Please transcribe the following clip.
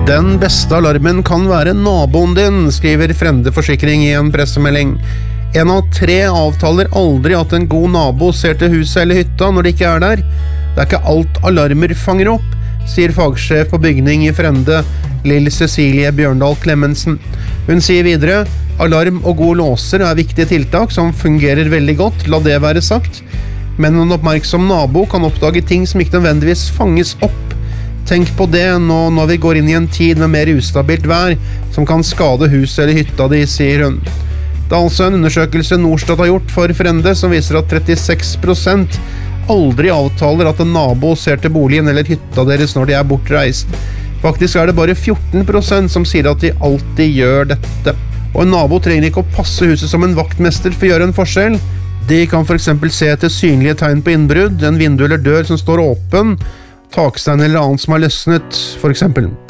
Den beste alarmen kan være naboen din, skriver Frende Forsikring i en pressemelding. 1 av 3 avtaler aldri at en god nabo ser til huset eller hytta når de ikke er der. Det er ikke alt alarmer fanger opp, sier fagsjef på bygning i Frende, Lill Cecilie Bjørndal Clemensen. Hun sier videre, alarm og gode låser er viktige tiltak som fungerer veldig godt, la det være sagt. Men en oppmerksom nabo kan oppdage ting som ikke nødvendigvis fanges opp. Tenk på det nå når vi går inn i en tid med mer ustabilt vær, som kan skade huset eller hytta di, sier hun. Det er altså en undersøkelse Norstat har gjort for Frende, som viser at 36% aldri avtaler at en nabo ser til boligen eller hytta deres når de er bortreist. Faktisk er det bare 14% som sier at de alltid gjør dette. Og en nabo trenger ikke å passe huset som en vaktmester for å gjøre en forskjell. De kan for eksempel se etter synlige tegn på innbrudd, en vindu eller dør som står åpen, takstein eller annet som har løsnet, for eksempel.